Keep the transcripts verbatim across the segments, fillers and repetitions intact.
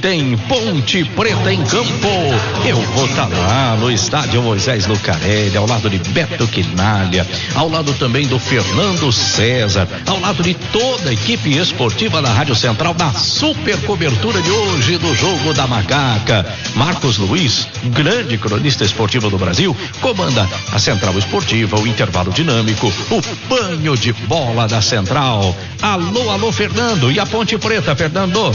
tem Ponte Preta em campo. Eu vou estar lá no estádio Moisés Lucarelli, ao lado de Beto Quinalha, ao lado também do Fernando César, ao lado de toda a equipe esportiva da Rádio Central, na super cobertura de hoje do Jogo da Macaca. Marcos Luiz, grande cronista esportivo do Brasil, comanda a Central Esportiva, o intervalo dinâmico, o banho de bola da Central. Alô, alô, Fernando, e a Ponte Preta, Fernando?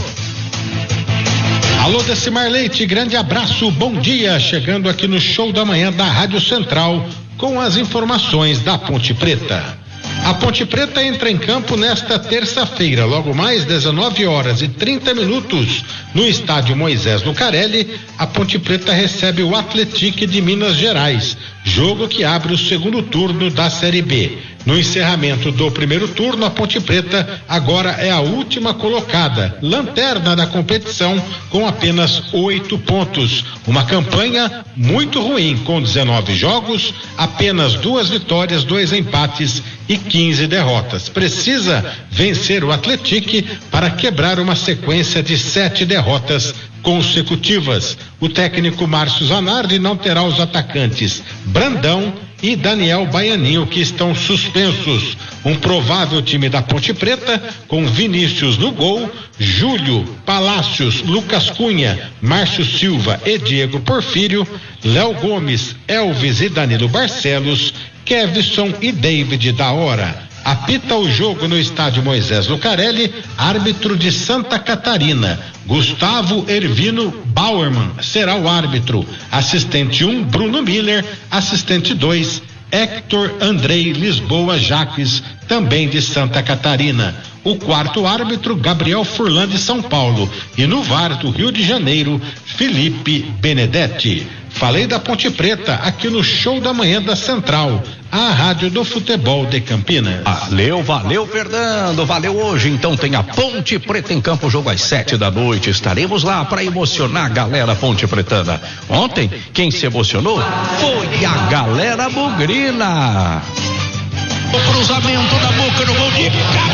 Alô, Decimar Leite, grande abraço, bom dia, chegando aqui no Show da Manhã da Rádio Central com as informações da Ponte Preta. A Ponte Preta entra em campo nesta terça-feira, logo mais dezenove horas e trinta minutos, no estádio Moisés Lucarelli. A Ponte Preta recebe o Atlético de Minas Gerais, jogo que abre o segundo turno da Série B. No encerramento do primeiro turno, a Ponte Preta agora é a última colocada, lanterna da competição, com apenas oito pontos. Uma campanha muito ruim, com dezenove jogos, apenas duas vitórias, dois empates e quinze derrotas. Precisa vencer o Atlético para quebrar uma sequência de sete derrotas consecutivas. O técnico Márcio Zanardi não terá os atacantes Brandão e Daniel Baianinho, que estão suspensos. Um provável time da Ponte Preta com Vinícius no gol, Júlio, Palácios, Lucas Cunha, Márcio Silva e Diego Porfírio, Léo Gomes, Elvis e Danilo Barcelos, Kevson e David da Hora. Apita o jogo no estádio Moisés Lucarelli, árbitro de Santa Catarina, Gustavo Ervino Bauerman será o árbitro. Assistente um, Bruno Miller. Assistente dois, Hector Andrei Lisboa Jaques, também de Santa Catarina. O quarto árbitro, Gabriel Furlan de São Paulo. E no V A R do Rio de Janeiro, Felipe Benedetti. Falei da Ponte Preta aqui no Show da Manhã da Central, a rádio do futebol de Campinas. Valeu, valeu, Fernando, valeu. Hoje então tem a Ponte Preta em campo, jogo às sete da noite. Estaremos lá para emocionar a galera ponte pretana. Ontem, quem se emocionou foi a galera bugrina. O cruzamento da Boca no gol de